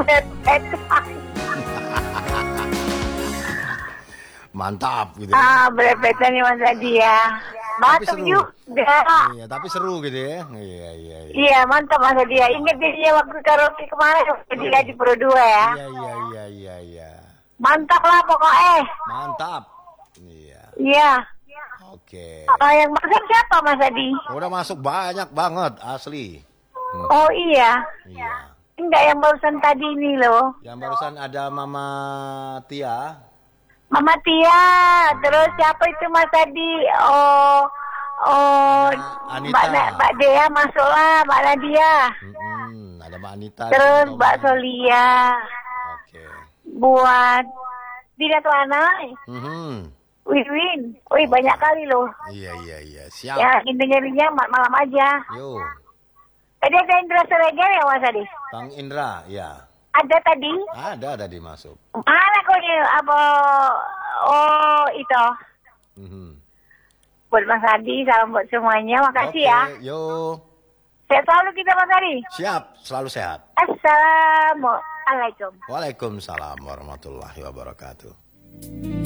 Mantap gitu. Belepetan nih Mas Adi ya. Mantap juga. Iya, tapi seru gitu ya. Iya. Iya, mantap Mas Adi ya. Ingat dia waktu karaoke kemarin dia di Pro 2 ya. Iya. Mantap lah pokoknya. Mantap. Iya. Iya. Oke. Yang masak siapa Mas Adi? Udah masuk banyak banget asli. Oh iya. Iya. Enggak yang barusan tadi ini loh. Yang barusan ada Mama Tia. Mama Tia, terus siapa itu Mas Adi? Anita. Mbak Dea masuklah, Mbak Nadia. Ada Mbak Anita. Terus Mbak Solia. Oke. Buat Dina Tuana. Win. Wih, banyak kali loh. Iya. Siap. Ya, intinya malam aja. Yo. Tadi ada Indra Seregar ya Mas Adi? Bang Indra, ya. Ada tadi? Ada tadi masuk. Mana kok ini? Itu. Buat Mas Adi, salam buat semuanya. Makasih ya. Yo. Sehat selalu kita Mas Adi. Siap, selalu sehat. Assalamualaikum. Waalaikumsalam warahmatullahi wabarakatuh.